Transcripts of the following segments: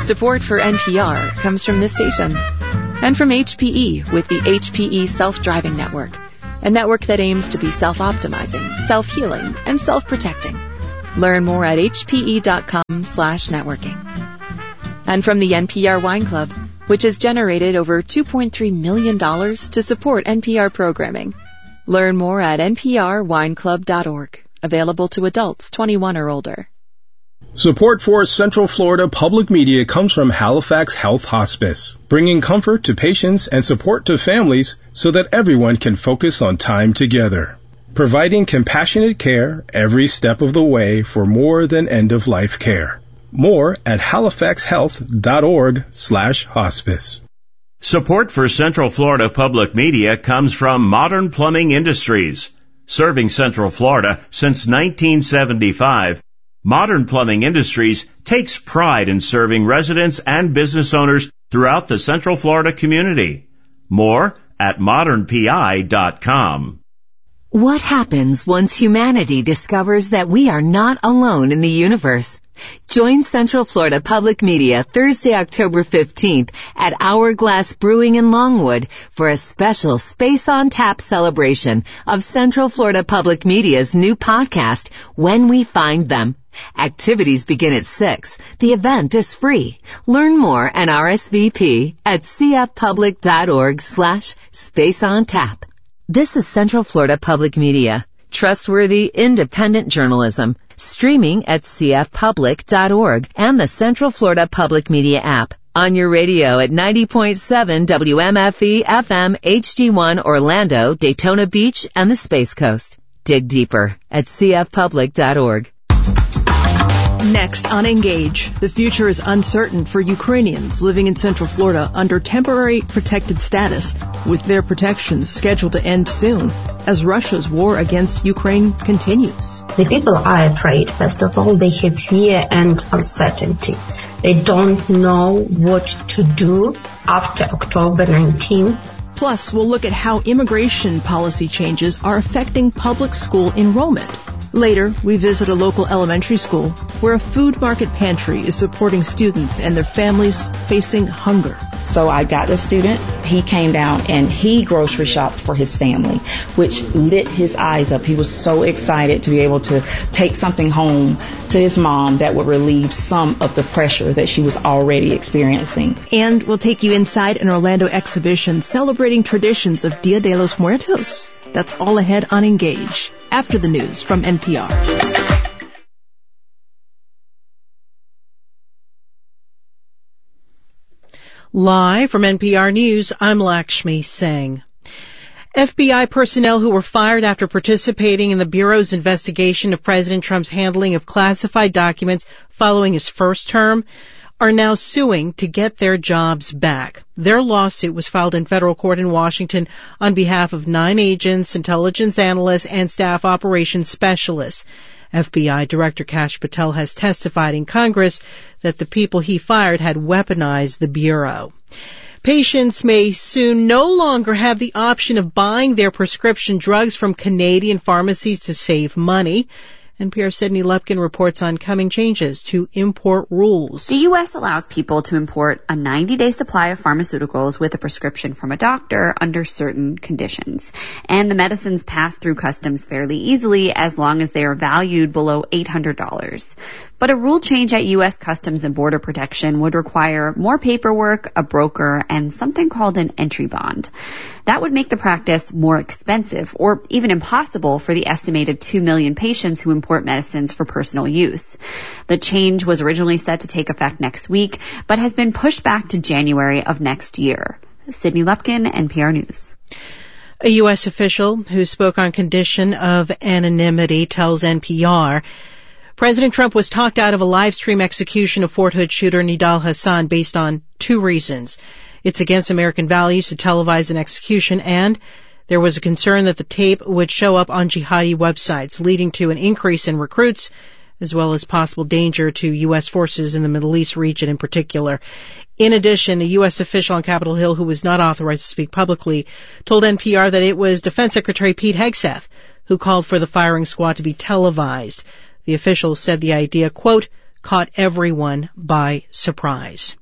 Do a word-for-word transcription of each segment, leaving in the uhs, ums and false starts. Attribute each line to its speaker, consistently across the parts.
Speaker 1: Support for N P R comes from this station and from H P E with the H P E Self-Driving Network, a network that aims to be self-optimizing, self-healing, and self-protecting. Learn more at hpe.com slash networking. And from the N P R Wine Club, which has generated over two point three million dollars to support N P R programming. Learn more at n p r wine club dot org. Available to adults twenty-one or older.
Speaker 2: Support for Central Florida Public Media comes from Halifax Health Hospice, bringing comfort to patients and support to families so that everyone can focus on time together. Providing compassionate care every step of the way for more than end-of-life care. More at halifaxhealth.org slash hospice.
Speaker 3: Support for Central Florida Public Media comes from Modern Plumbing Industries. Serving Central Florida since nineteen seventy-five, Modern Plumbing Industries takes pride in serving residents and business owners throughout the Central Florida community. More at modern p i dot com.
Speaker 4: What happens once humanity discovers that we are not alone in the universe? Join Central Florida Public Media Thursday, October fifteenth at Hourglass Brewing in Longwood for a special Space on Tap celebration of Central Florida Public Media's new podcast, When We Find Them. Activities begin at six. The event is free. Learn more and R S V P at cfpublic.org slash space on tap. This is Central Florida Public Media. Trustworthy, independent journalism. Streaming at c f public dot org and the Central Florida Public Media app. On your radio at ninety point seven W M F E F M H D one Orlando, Daytona Beach, and the Space Coast. Dig deeper at c f public dot org.
Speaker 5: Next on Engage, the future is uncertain for Ukrainians living in Central Florida under temporary protected status, with their protections scheduled to end soon as Russia's war against Ukraine continues.
Speaker 6: The people are afraid. First of all, they have fear and uncertainty. They don't know what to do after October nineteenth.
Speaker 5: Plus, we'll look at how immigration policy changes are affecting public school enrollment. Later, we visit a local elementary school where a food market pantry is supporting students and their families facing hunger.
Speaker 7: So I got a student. He came down and he grocery shopped for his family, which lit his eyes up. He was so excited to be able to take something home to his mom that would relieve some of the pressure that she was already experiencing.
Speaker 5: And we'll take you inside an Orlando exhibition celebrating traditions of Dia de los Muertos. That's all ahead on Engage, after the news from N P R.
Speaker 8: Live from N P R News, I'm Lakshmi Singh. F B I personnel who were fired after participating in the Bureau's investigation of President Trump's handling of classified documents following his first term are now suing to get their jobs back. Their lawsuit was filed in federal court in Washington on behalf of nine agents, intelligence analysts, and staff operations specialists. F B I Director Kash Patel has testified in Congress that the people he fired had weaponized the Bureau. Patients may soon no longer have the option of buying their prescription drugs from Canadian pharmacies to save money. N P R's Sydney Lupkin reports on coming changes to import rules.
Speaker 9: The U S allows people to import a ninety-day supply of pharmaceuticals with a prescription from a doctor under certain conditions. And the medicines pass through customs fairly easily as long as they are valued below eight hundred dollars. But a rule change at U S Customs and Border Protection would require more paperwork, a broker, and something called an entry bond. That would make the practice more expensive or even impossible for the estimated two million patients who import medicines for personal use. The change was originally set to take effect next week, but has been pushed back to January of next year. Sydney Lupkin, N P R News.
Speaker 8: A U S official who spoke on condition of anonymity tells N P R President Trump was talked out of a live stream execution of Fort Hood shooter Nidal Hasan based on two reasons. It's against American values to televise an execution, and there was a concern that the tape would show up on jihadi websites, leading to an increase in recruits, as well as possible danger to U S forces in the Middle East region in particular. In addition, a U S official on Capitol Hill who was not authorized to speak publicly told N P R that it was Defense Secretary Pete Hegseth who called for the firing squad to be televised. The official said the idea, quote, caught everyone by surprise.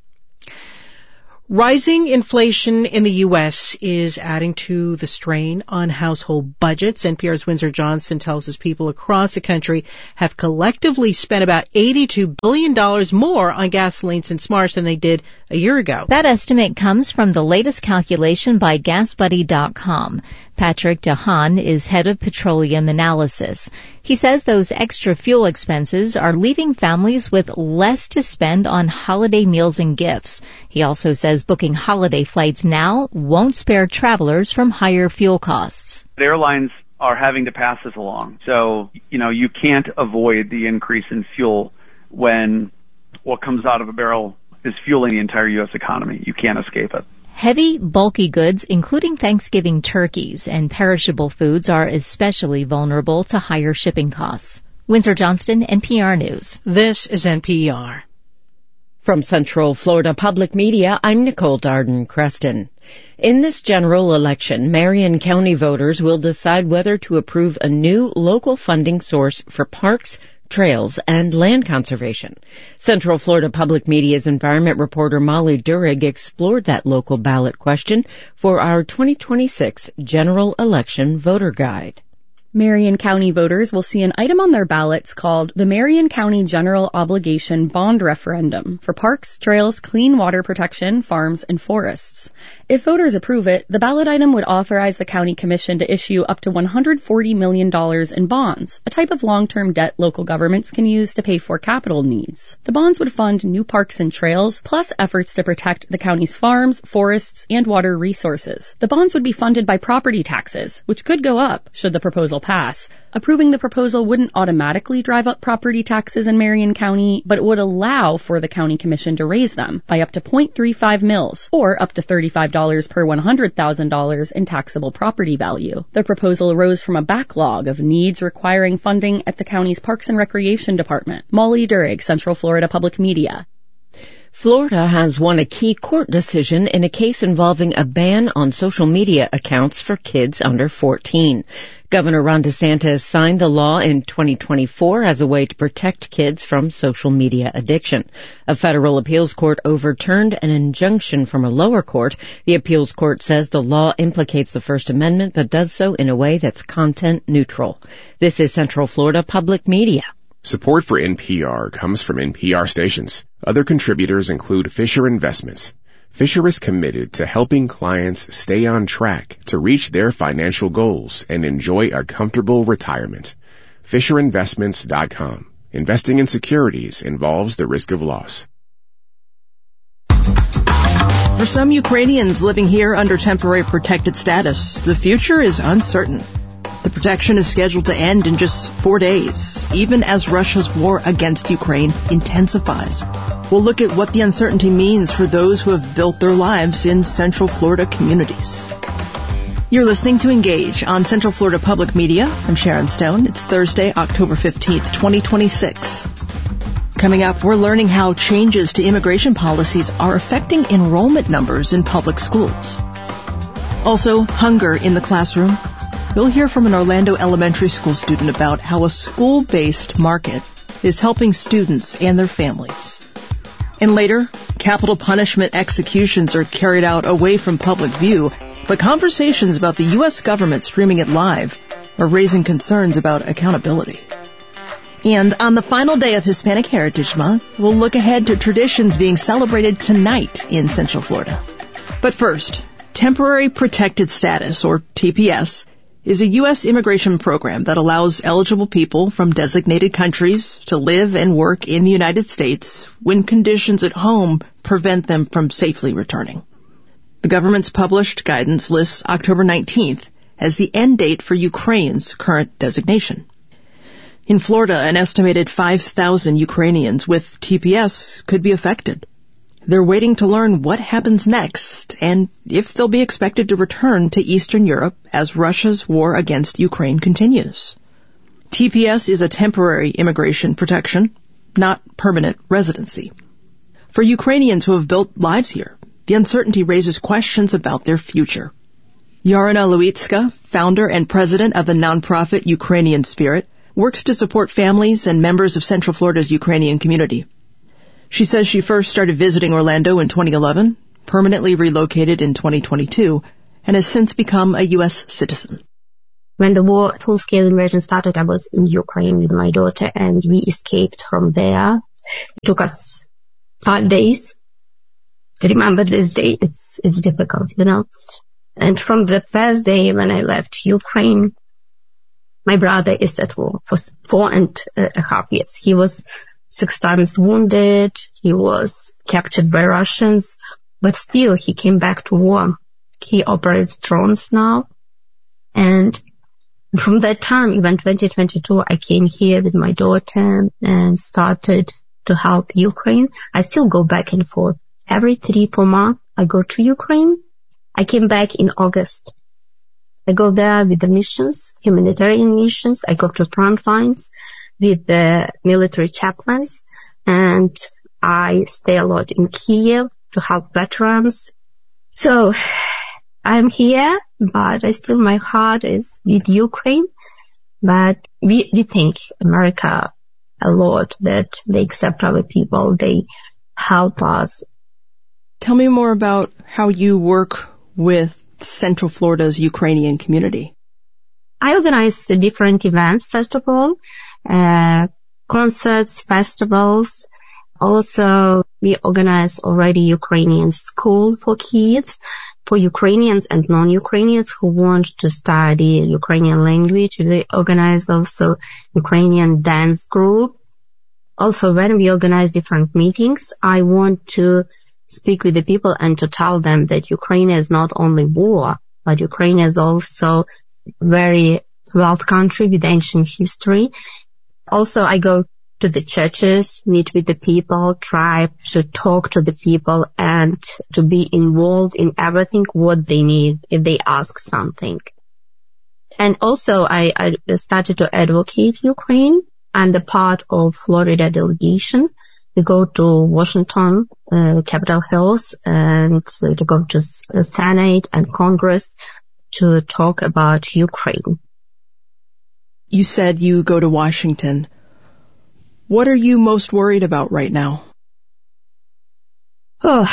Speaker 8: Rising inflation in the U S is adding to the strain on household budgets. N P R's Windsor Johnson tells us people across the country have collectively spent about eighty-two billion dollars more on gasoline since March than they did a year ago.
Speaker 10: That estimate comes from the latest calculation by gas buddy dot com. Patrick DeHaan is head of petroleum analysis. He says those extra fuel expenses are leaving families with less to spend on holiday meals and gifts. He also says booking holiday flights now won't spare travelers from higher fuel costs.
Speaker 11: The airlines are having to pass this along. So, you know, you can't avoid the increase in fuel when what comes out of a barrel is fueling the entire U S economy. You can't escape it.
Speaker 10: Heavy, bulky goods, including Thanksgiving turkeys and perishable foods, are especially vulnerable to higher shipping costs. Windsor Johnston, N P R News.
Speaker 8: This is N P R.
Speaker 12: From Central Florida Public Media, I'm Nicole Darden-Creston. In this general election, Marion County voters will decide whether to approve a new local funding source for parks, trails, and land conservation. Central Florida Public Media's environment reporter Molly Durig explored that local ballot question for our twenty twenty-six general election voter guide.
Speaker 13: Marion County voters will see an item on their ballots called the Marion County General Obligation Bond Referendum for parks, trails, clean water protection, farms, and forests. If voters approve it, the ballot item would authorize the county commission to issue up to one hundred forty million dollars in bonds, a type of long-term debt local governments can use to pay for capital needs. The bonds would fund new parks and trails, plus efforts to protect the county's farms, forests, and water resources. The bonds would be funded by property taxes, which could go up should the proposal pass. Approving the proposal wouldn't automatically drive up property taxes in Marion County, but it would allow for the county commission to raise them by up to zero point three five mils, or up to thirty-five dollars per one hundred thousand dollars in taxable property value. The proposal arose from a backlog of needs requiring funding at the county's Parks and Recreation Department. Molly Durig, Central Florida Public Media.
Speaker 12: Florida has won a key court decision in a case involving a ban on social media accounts for kids under fourteen. Governor Ron DeSantis signed the law in twenty twenty-four as a way to protect kids from social media addiction. A federal appeals court overturned an injunction from a lower court. The appeals court says the law implicates the First Amendment, but does so in a way that's content neutral. This is Central Florida Public Media.
Speaker 14: Support for N P R comes from N P R stations. Other contributors include Fisher Investments. Fisher is committed to helping clients stay on track to reach their financial goals and enjoy a comfortable retirement. Fisher Investments dot com. Investing in securities involves the risk of loss.
Speaker 5: For some Ukrainians living here under temporary protected status, the future is uncertain. The protection is scheduled to end in just four days, even as Russia's war against Ukraine intensifies. We'll look at what the uncertainty means for those who have built their lives in Central Florida communities. You're listening to Engage on Central Florida Public Media. I'm Sharon Stone. It's Thursday, October fifteenth, twenty twenty-six. Coming up, we're learning how changes to immigration policies are affecting enrollment numbers in public schools. Also, hunger in the classroom. You'll hear from an Orlando elementary school student about how a school-based market is helping students and their families. And later, capital punishment executions are carried out away from public view, but conversations about the U S government streaming it live are raising concerns about accountability. And on the final day of Hispanic Heritage Month, we'll look ahead to traditions being celebrated tonight in Central Florida. But first, Temporary Protected Status, or T P S, is a U S immigration program that allows eligible people from designated countries to live and work in the United States when conditions at home prevent them from safely returning. The government's published guidance lists October nineteenth as the end date for Ukraine's current designation. In Florida, an estimated five thousand Ukrainians with T P S could be affected. They're waiting to learn what happens next and if they'll be expected to return to Eastern Europe as Russia's war against Ukraine continues. T P S is a temporary immigration protection, not permanent residency. For Ukrainians who have built lives here, the uncertainty raises questions about their future. Yarina Lewitska, founder and president of the nonprofit Ukrainian Spirit, works to support families and members of Central Florida's Ukrainian community. She says she first started visiting Orlando in twenty eleven, permanently relocated in twenty twenty-two, and has since become a U S citizen.
Speaker 6: When the war full-scale invasion started, I was in Ukraine with my daughter, and we escaped from there. It took us five days. I remember this day. It's it's difficult, you know. And from the first day when I left Ukraine, my brother is at war for four and a half years. He was six times wounded. He was captured by Russians, but still he came back to war. He operates drones now. And from that time, even twenty twenty-two, I came here with my daughter and started to help Ukraine. I still go back and forth. Every three, four months, I go to Ukraine. I came back in August. I go there with the missions, humanitarian missions. I go to front lines with the military chaplains, and I stay a lot in Kiev to help veterans. So I'm here, but I still, my heart is with Ukraine. But we, we thank America a lot that they accept our people. They help us.
Speaker 5: Tell me more about how you work with Central Florida's Ukrainian community.
Speaker 6: I organize different events, first of all, uh, concerts, festivals. Also, we organize already Ukrainian school for kids, for Ukrainians and non-Ukrainians who want to study Ukrainian language. We organize also Ukrainian dance group. Also, when we organize different meetings, I want to speak with the people and to tell them that Ukraine is not only war, but Ukraine is also very wealth country with ancient history. Also, I go to the churches, meet with the people, try to talk to the people and to be involved in everything what they need if they ask something. And also, I, I started to advocate Ukraine. I'm the part of Florida delegation. We go to Washington, uh, Capitol Hills, and uh, to go to uh, Senate and Congress to talk about Ukraine.
Speaker 5: You said you go to Washington. What are you most worried about right now?
Speaker 6: Oh,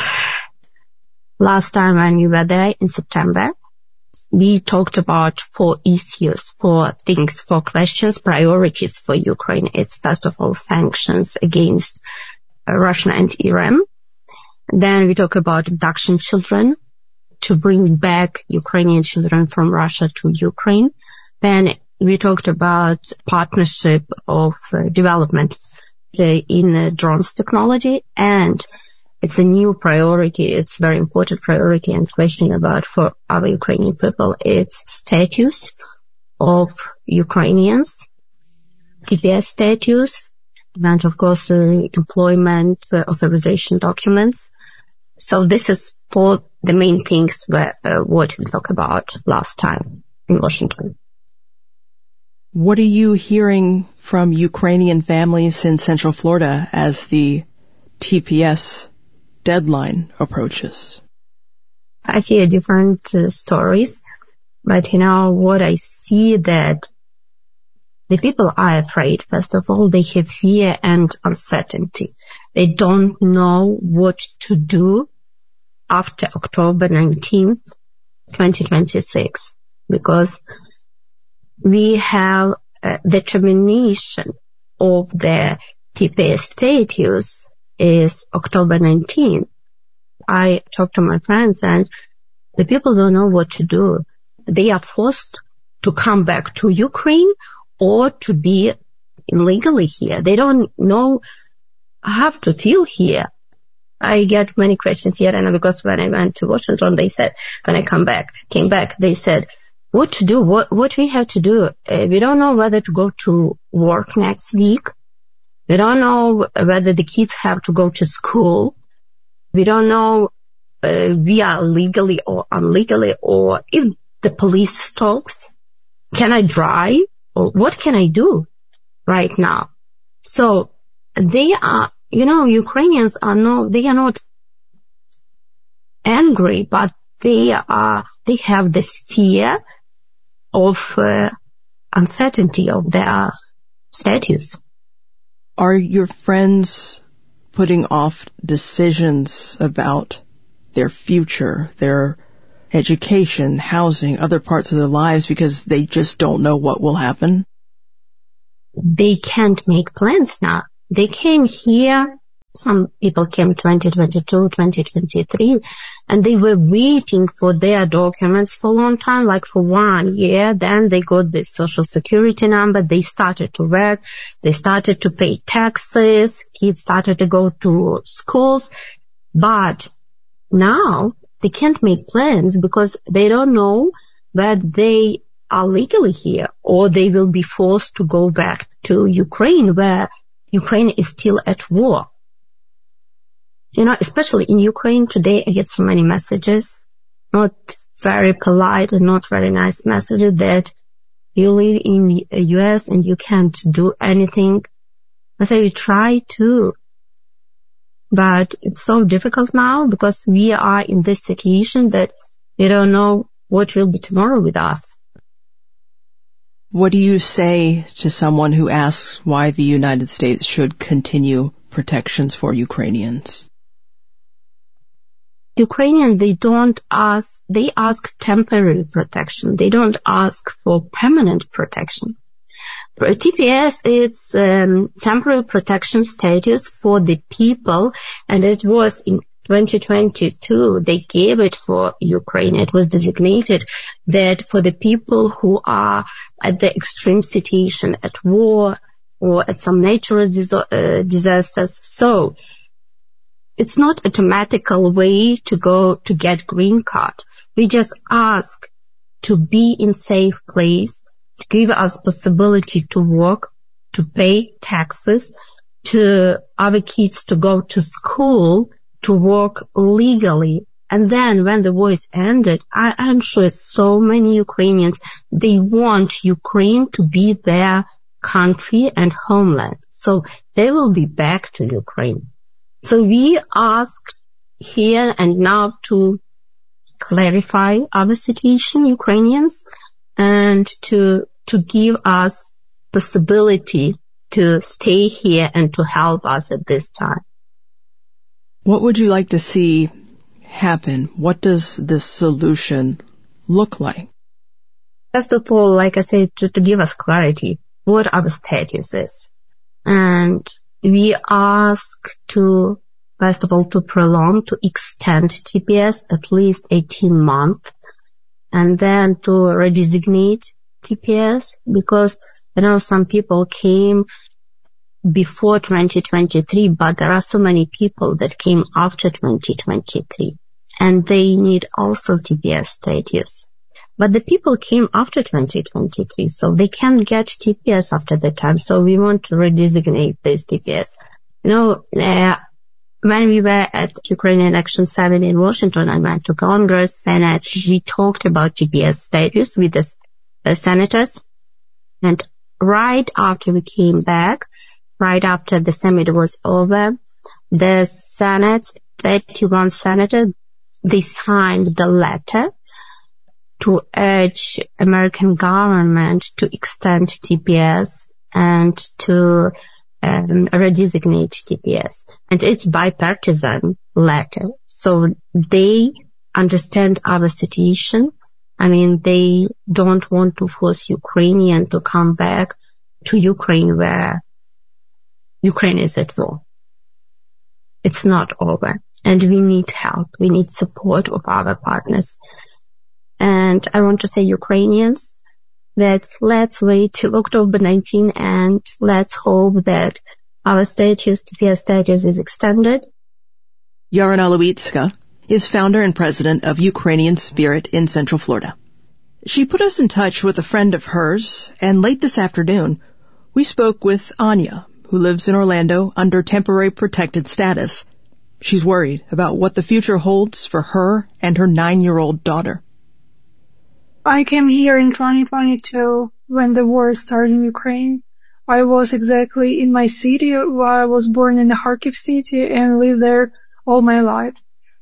Speaker 6: last time when we were there in September, we talked about four issues, four things, four questions, priorities for Ukraine. It's first of all sanctions against uh, Russia and Iran. Then we talk about abduction children, to bring back Ukrainian children from Russia to Ukraine. Then we talked about partnership of uh, development uh, in uh, drones technology, and it's a new priority. It's very important priority and question about for our Ukrainian people. It's status of Ukrainians, T P S status, and of course uh, employment uh, authorization documents. So this is for the main things where, uh, what we talked about last time in Washington.
Speaker 5: What are you hearing from Ukrainian families in Central Florida as the T P S deadline approaches?
Speaker 6: I hear different uh, stories, but you know what I see that the people are afraid. First of all, they have fear and uncertainty. They don't know what to do after October nineteenth, twenty twenty-six, because we have uh, the termination of the T P S status is October nineteenth. I talked to my friends and the people don't know what to do. They are forced to come back to Ukraine or to be illegally here. They don't know how to feel here. I get many questions here, and because when I went to Washington, they said, when I come back, came back, they said, what to do? What, what we have to do? Uh, we don't know whether to go to work next week. We don't know whether the kids have to go to school. We don't know uh, we are legally or illegally, or if the police stops, can I drive? Or what can I do right now? So they are, you know, Ukrainians are no, they are not angry, but they are, they have this fear of uh, uncertainty of their status.
Speaker 5: Are your friends putting off decisions about their future, their education, housing, other parts of their lives because they just don't know what will happen?
Speaker 6: They can't make plans now. They came here, some people came twenty twenty-two, twenty twenty-three, and they were waiting for their documents for a long time, like for one year. Then they got the social security number. They started to work. They started to pay taxes. Kids started to go to schools. But now they can't make plans because they don't know whether they are legally here or they will be forced to go back to Ukraine, where Ukraine is still at war. You know, especially in Ukraine today, I get so many messages, not very polite and not very nice messages that you live in the U S and you can't do anything. I say we try to, but it's so difficult now because we are in this situation that we don't know what will be tomorrow with us.
Speaker 5: What do you say to someone who asks why the United States should continue protections for Ukrainians?
Speaker 6: Ukrainians, they don't ask, they ask temporary protection. They don't ask for permanent protection. T P S, it's um, temporary protection status for the people, and it was in twenty twenty-two, they gave it for Ukraine. It was designated that for the people who are at the extreme situation, at war, or at some natural dis- uh, disasters. So, it's not a automatical way to go to get green card. We just ask to be in safe place, to give us possibility to work, to pay taxes, to our kids to go to school, to work legally. And then when the war is ended, I, I'm sure so many Ukrainians, they want Ukraine to be their country and homeland. So they will be back to Ukraine. So we ask here and now to clarify our situation, Ukrainians, and to, to give us possibility to stay here and to help us at this time.
Speaker 5: What would you like to see happen? What does this solution look like?
Speaker 6: First of all, like I said, to, to give us clarity, what our status is. And we ask to, first of all, to prolong, to extend T P S at least eighteen months, and then to redesignate T P S, because, you know, some people came before twenty twenty-three, but there are so many people that came after twenty twenty-three, and they need also T P S status. But the people came after twenty twenty-three, so they can't get T P S after that time. So we want to redesignate this T P S. You know, uh, when we were at Ukrainian Action Summit in Washington, I went to Congress, Senate, we talked about T P S status with the uh, senators. And right after we came back, right after the summit was over, the Senate, thirty-one senators, they signed the letter to urge American government to extend T P S and to um, redesignate T P S. And it's bipartisan letter. So they understand our situation. I mean, they don't want to force Ukrainians to come back to Ukraine where Ukraine is at war. It's not over. And we need help. We need support of our partners. And I want to say, Ukrainians, that let's wait till October nineteenth and let's hope that our status, T P S status, is extended.
Speaker 5: Yarina Lewitska is founder and president of Ukrainian Spirit in Central Florida. She put us in touch with a friend of hers, and late this afternoon, we spoke with Anya, who lives in Orlando under temporary protected status. She's worried about what the future holds for her and her nine-year-old daughter.
Speaker 15: I came here in twenty twenty-two when the war started in Ukraine. I was exactly in my city where I was born in the Kharkiv city and lived there all my life.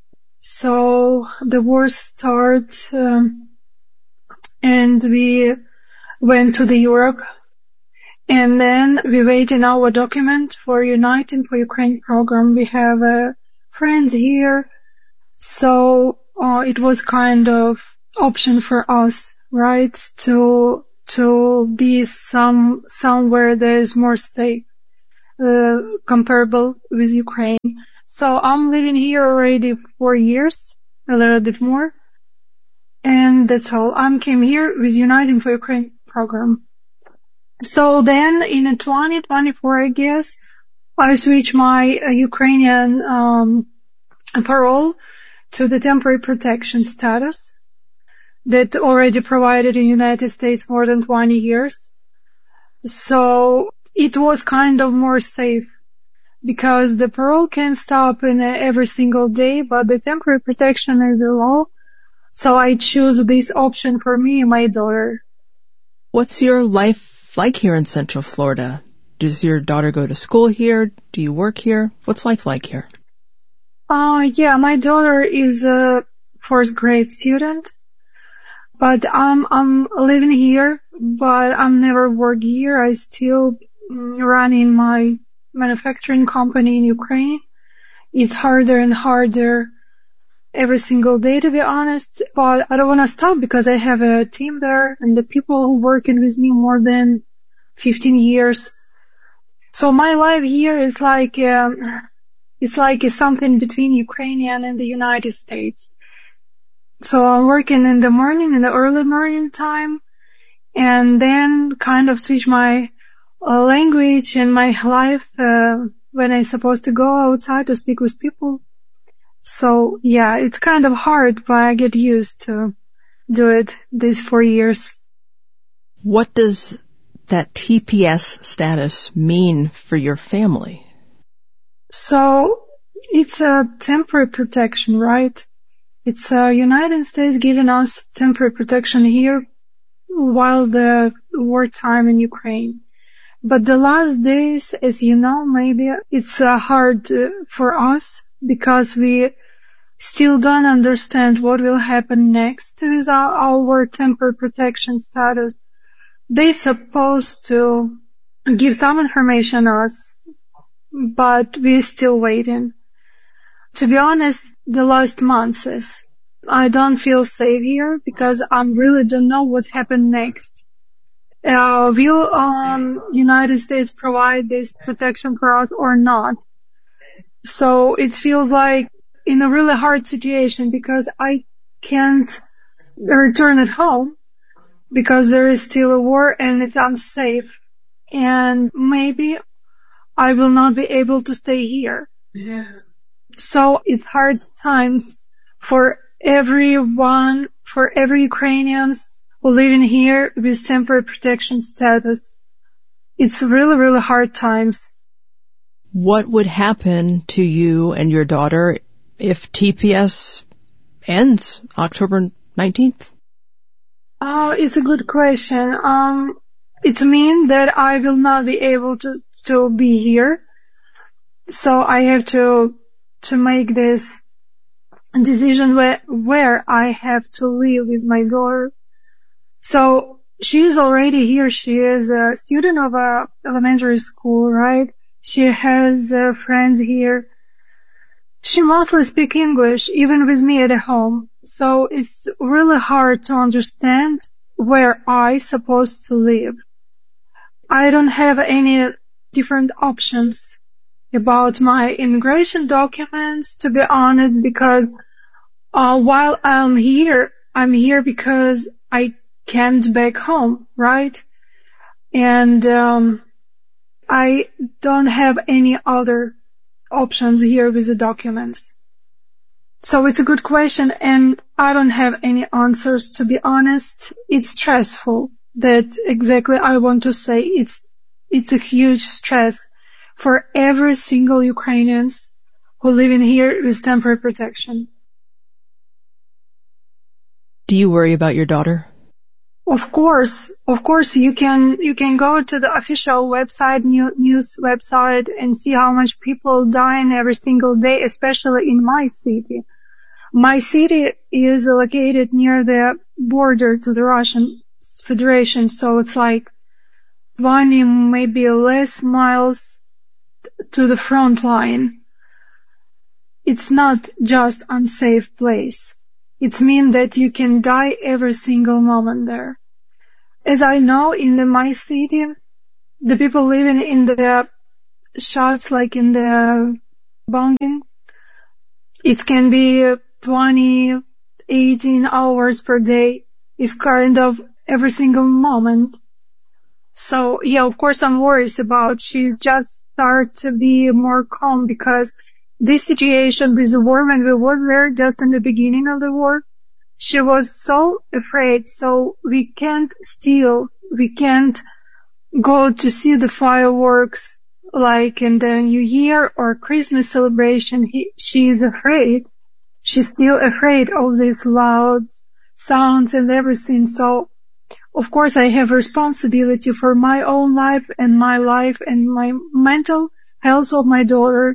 Speaker 15: So the war started um, and we went to the Europe And then we wait in our document for Uniting for Ukraine program. We have uh, friends here. So uh, it was kind of option for us, right, to to be some somewhere that is more safe, uh, comparable with Ukraine. So I'm living here already four years, a little bit more, and that's all. I came here with Uniting for Ukraine program. So then in twenty twenty-four, I guess, I switched my uh, Ukrainian um, parole to the temporary protection status that already provided in the United States more than twenty years. So it was kind of more safe because the parole can stop in every single day, but the temporary protection is the law. So I choose this option for me and my daughter.
Speaker 5: What's your life like here in Central Florida? Does your daughter go to school here? Do you work here? What's life like here?
Speaker 15: Uh, yeah, my daughter is a fourth grade student, but I'm, I'm living here, but I'm never work here. I still running my manufacturing company in Ukraine. It's harder and harder every single day, to be honest, but I don't want to stop because I have a team there and the people who working with me more than fifteen years. So my life here is like, um, it's like something between Ukrainian and the United States. So I'm working in the morning, in the early morning time, and then kind of switch my uh, language and my life uh, when I'm supposed to go outside to speak with people. So yeah, it's kind of hard, but I get used to do it these four years.
Speaker 5: What does that T P S status mean for your family?
Speaker 15: So it's a temporary protection, right? It's uh, United States giving us temporary protection here while the wartime in Ukraine. But the last days, as you know, maybe it's uh, hard uh, for us because we still don't understand what will happen next with our, our temporary protection status. They're supposed to give some information to us, but we're still waiting. To be honest, the last months is, I don't feel safe here because I really don't know what's happened next. Uh, will um, United States provide this protection for us or not? So it feels like in a really hard situation because I can't return at home because there is still a war and it's unsafe. And maybe I will not be able to stay here. Yeah. So it's hard times for everyone, for every Ukrainians who live in here with temporary protection status. It's really, really hard times.
Speaker 5: What would happen to you and your daughter if T P S ends October nineteenth?
Speaker 15: Oh, it's a good question. Um, it means that I will not be able to, to be here. So I have to, to make this decision where, where I have to live with my daughter. So she is already here. She is a student of a elementary school, right? She has uh, friends here. She mostly speaks English, even with me at home. So it's really hard to understand where I supposed to live. I don't have any different options about my immigration documents, to be honest, because uh, while I'm here, I'm here because I can't back home, right? And um, I don't have any other options here with the documents. So it's a good question, and I don't have any answers, to be honest. It's stressful. That exactly I want to say. It's it's a huge stress for every single Ukrainians who live in here with temporary protection.
Speaker 5: Do you worry about your daughter?
Speaker 15: Of course, of course, you can, you can go to the official website, new, news website, and see how much people dying every single day, especially in my city. My city is located near the border to the Russian Federation, so it's like twenty, maybe less miles to the front line. It's not just unsafe place. It means that you can die every single moment there. As I know, in the, my city, the people living in the shops, like in the Bangin, it can be twenty, eighteen hours per day. It's kind of every single moment. So, yeah, of course I'm worried about. She just started to be more calm because this situation with the war, when we were there just in the beginning of the war, she was so afraid. So we can't steal, we can't go to see the fireworks like in the New Year or Christmas celebration. He, she's afraid. She's still afraid of these loud sounds and everything. So, of course, I have responsibility for my own life and my life and my mental health of my daughter.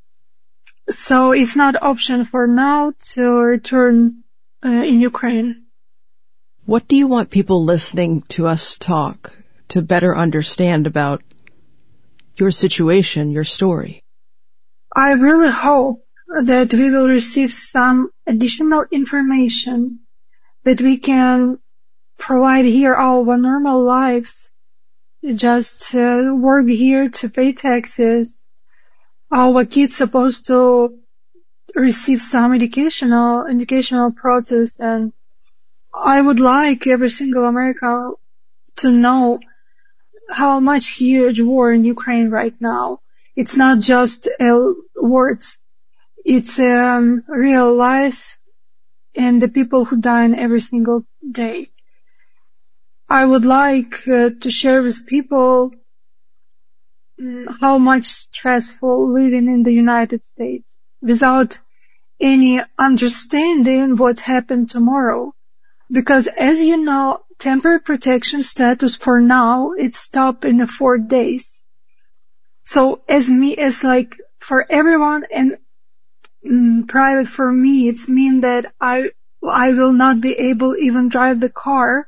Speaker 15: So it's not option for now to return uh, in Ukraine.
Speaker 5: What do you want people listening to us talk to better understand about your situation, your story?
Speaker 15: I really hope that we will receive some additional information that we can provide here our normal lives, just uh, work here to pay taxes. Our kids supposed to receive some educational educational process, and I would like every single American to know how much huge war in Ukraine right now. It's not just uh, words. It's um, real lives and the people who die every single day. I would like uh, to share with people how much stressful living in the United States without any understanding what's happened tomorrow. Because as you know, temporary protection status for now, it's stopped in four days. So as me, as like for everyone and mm, private for me, it's mean that I, I will not be able even drive the car.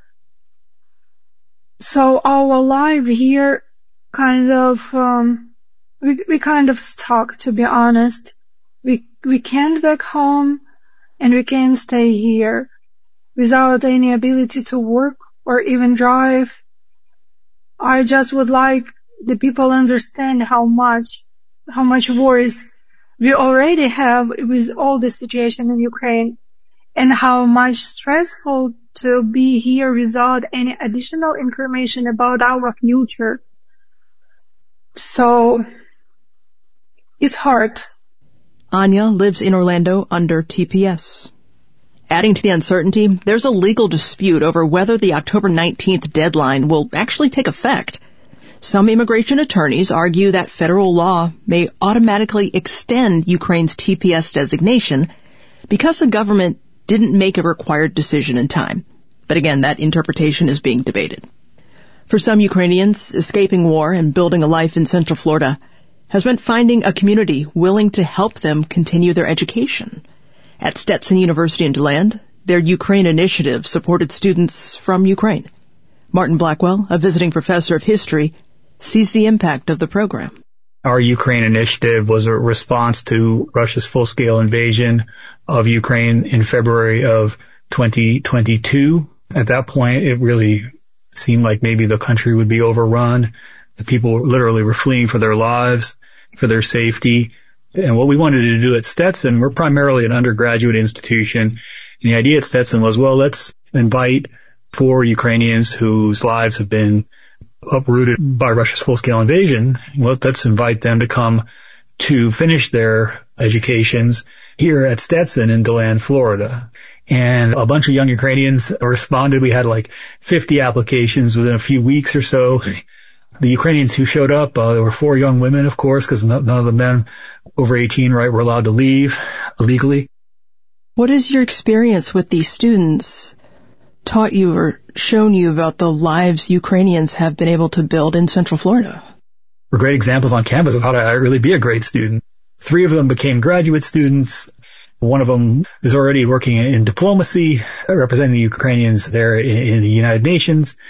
Speaker 15: So our life here kind of, um, we, we kind of stuck, to be honest. We, we can't back home and we can't stay here without any ability to work or even drive. I just would like the people understand how much, how much worries we already have with all the situation in Ukraine and how much stressful to be here without any additional information about our future. So, it's hard.
Speaker 5: Anya lives in Orlando under T P S. Adding to the uncertainty, there's a legal dispute over whether the October nineteenth deadline will actually take effect. Some immigration attorneys argue that federal law may automatically extend Ukraine's T P S designation because the government didn't make a required decision in time. But again, that interpretation is being debated. For some Ukrainians, escaping war and building a life in Central Florida has meant finding a community willing to help them continue their education. At Stetson University in DeLand, their Ukraine initiative supported students from Ukraine. Martin Blackwell, a visiting professor of history, sees the impact of the program.
Speaker 16: Our Ukraine initiative was a response to Russia's full-scale invasion of Ukraine in February of twenty twenty-two. At that point, it really seemed like maybe the country would be overrun. The people literally were fleeing for their lives, for their safety. And what we wanted to do at Stetson, we're primarily an undergraduate institution. And the idea at Stetson was, well, let's invite four Ukrainians whose lives have been uprooted by Russia's full-scale invasion. Well, let's invite them to come to finish their educations here at Stetson in DeLand, Florida. And a bunch of young Ukrainians responded. We had like fifty applications within a few weeks or so. The Ukrainians who showed up, uh, there were four young women, of course, because none of the men over eighteen, right, were allowed to leave legally.
Speaker 5: What is your experience with these students taught you or shown you about the lives Ukrainians have been able to build in Central Florida?
Speaker 16: We're great examples on campus of how to really be a great student. Three of them became graduate students. One of them is already working in diplomacy, representing the Ukrainians there in the United Nations.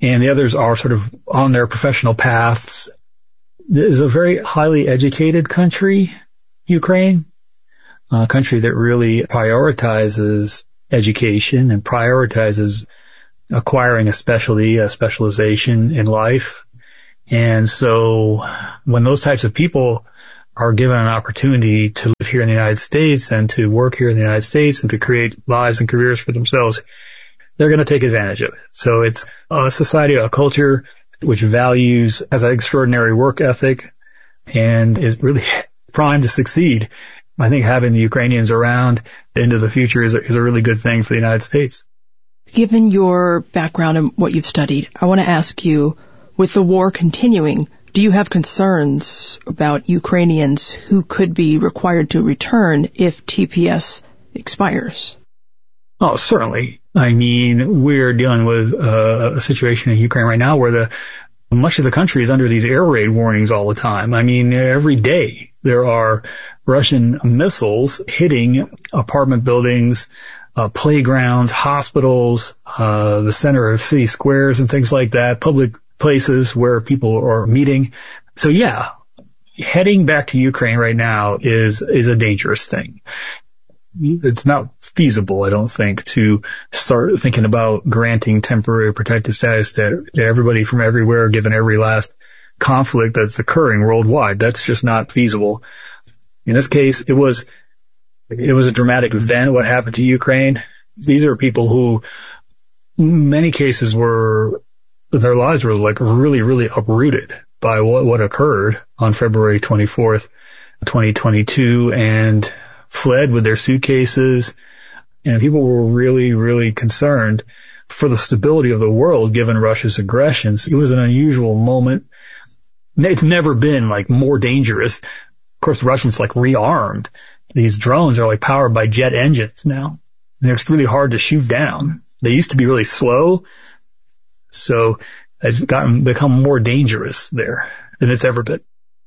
Speaker 16: and the others are sort of on their professional paths. It is a very highly educated country, Ukraine, a country that really prioritizes education and prioritizes acquiring a specialty, a specialization in life. And so when those types of people are given an opportunity to live here in the United States and to work here in the United States and to create lives and careers for themselves, they're going to take advantage of it. So it's a society, a culture which values, has an extraordinary work ethic and is really primed to succeed. I think having the Ukrainians around into the future is a, is a really good thing for the United States.
Speaker 5: Given your background and what you've studied, I want to ask you, with the war continuing, do you have concerns about Ukrainians who could be required to return if T P S expires?
Speaker 16: Oh, certainly. I mean, we're dealing with uh, a situation in Ukraine right now where the much of the country is under these air raid warnings all the time. I mean, every day there are Russian missiles hitting apartment buildings, uh, playgrounds, hospitals, uh, the center of city squares and things like that, public places where people are meeting. So yeah, heading back to Ukraine right now is, is a dangerous thing. It's not feasible, I don't think, to start thinking about granting temporary protective status to, to everybody from everywhere, given every last conflict that's occurring worldwide. That's just not feasible. In this case, it was, it was a dramatic event, what happened to Ukraine. These are people who, in many cases, were, their lives were like really, really uprooted by what, what occurred on February twenty-fourth, twenty twenty-two, and fled with their suitcases. And people were really, really concerned for the stability of the world given Russia's aggressions. It was an unusual moment. It's never been like more dangerous. Of course, the Russians like rearmed. These drones are like powered by jet engines now. They're really hard to shoot down. They used to be really slow. So it's gotten, become more dangerous there than it's ever been.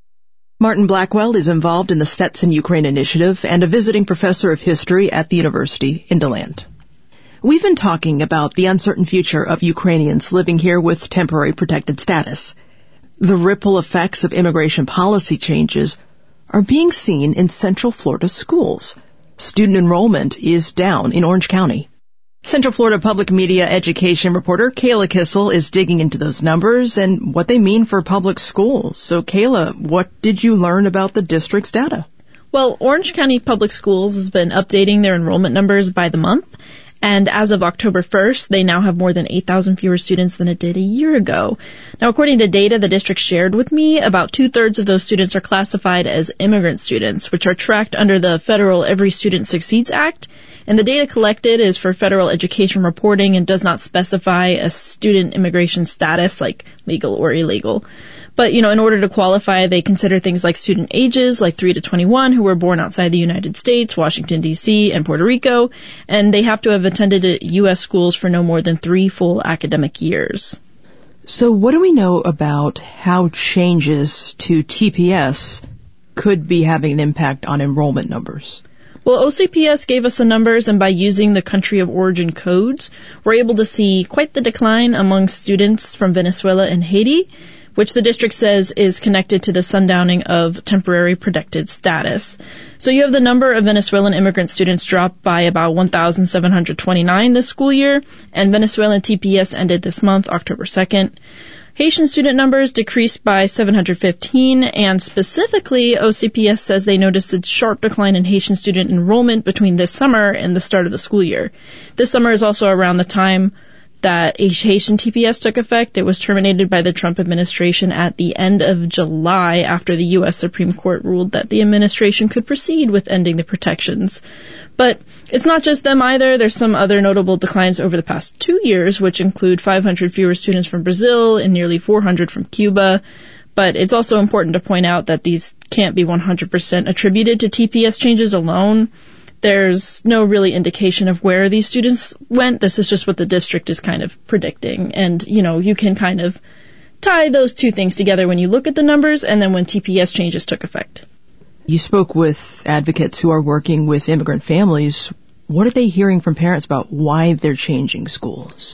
Speaker 5: Martin Blackwell is involved in the Stetson Ukraine Initiative and a visiting professor of history at the university in DeLand. We've been talking about the uncertain future of Ukrainians living here with temporary protected status. The ripple effects of immigration policy changes are being seen in Central Florida schools. Student enrollment is down in Orange County. Central Florida Public Media education reporter Kayla Kissel is digging into those numbers and what they mean for public schools. So, Kayla, what did you learn about the district's data?
Speaker 17: Well, Orange County Public Schools has been updating their enrollment numbers by the month. And as of October first, they now have more than eight thousand fewer students than it did a year ago. Now, according to data the district shared with me, about two-thirds of those students are classified as immigrant students, which are tracked under the federal Every Student Succeeds Act. And the data collected is for federal education reporting and does not specify a student immigration status like legal or illegal. But, you know, in order to qualify, they consider things like student ages, like three to twenty-one, who were born outside the United States, Washington, D C, and Puerto Rico, and they have to have attended U S schools for no more than three full academic years.
Speaker 5: So what do we know about how changes to T P S could be having an impact on enrollment numbers?
Speaker 17: Well, O C P S gave us the numbers, and by using the country of origin codes, we're able to see quite the decline among students from Venezuela and Haiti, which the district says is connected to the sundowning of temporary protected status. So you have the number of Venezuelan immigrant students dropped by about one thousand seven hundred twenty-nine this school year, and Venezuelan T P S ended this month, October second. Haitian student numbers decreased by seven hundred fifteen, and specifically, O C P S says they noticed a sharp decline in Haitian student enrollment between this summer and the start of the school year. This summer is also around the time that Haitian T P S took effect. It was terminated by the Trump administration at the end of July after the U S Supreme Court ruled that the administration could proceed with ending the protections. But it's not just them either. There's some other notable declines over the past two years, which include five hundred fewer students from Brazil and nearly four hundred from Cuba. But it's also important to point out that these can't be one hundred percent attributed to T P S changes alone. There's no really indication of where these students went. This is just what the district is kind of predicting. And, you know, you can kind of tie those two things together when you look at the numbers and then when T P S changes took effect.
Speaker 5: You spoke with advocates who are working with immigrant families. What are they hearing from parents about why they're changing schools?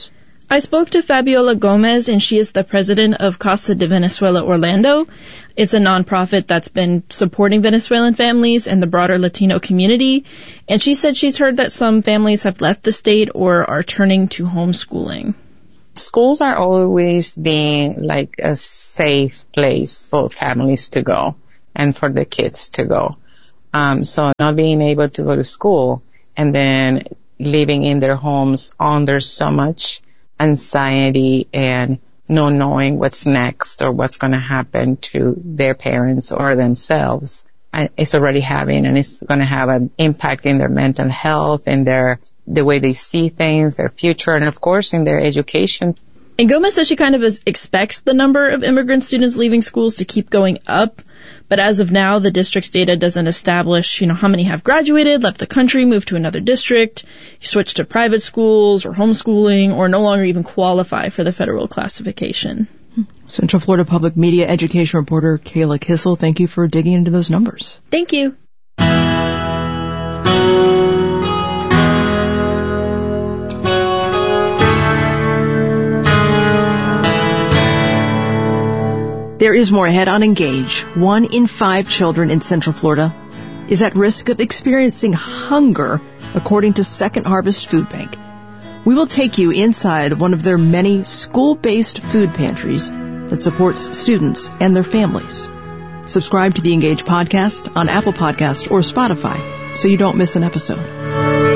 Speaker 17: I spoke to Fabiola Gomez, and she is the president of Casa de Venezuela Orlando. It's a nonprofit that's been supporting Venezuelan families and the broader Latino community. And she said she's heard that some families have left the state or are turning to homeschooling.
Speaker 18: Schools are always being like a safe place for families to go and for the kids to go. Um, so not being able to go to school and then living in their homes under so much anxiety and not knowing what's next or what's going to happen to their parents or themselves, it's already having, and it's going to have an impact in their mental health and their the way they see things, their future, and of course in their education.
Speaker 17: And Gomez says she kind of expects the number of immigrant students leaving schools to keep going up, but as of now, the district's data doesn't establish, you know, how many have graduated, left the country, moved to another district, switched to private schools or homeschooling, or no longer even qualify for the federal classification.
Speaker 5: Central Florida Public Media education reporter Kayla Kissel, thank you for digging into those numbers.
Speaker 17: Thank you.
Speaker 5: There is more ahead on Engage. One in five children in Central Florida is at risk of experiencing hunger, according to Second Harvest Food Bank. We will take you inside one of their many school-based food pantries that supports students and their families. Subscribe to the Engage podcast on Apple Podcast or Spotify so you don't miss an episode.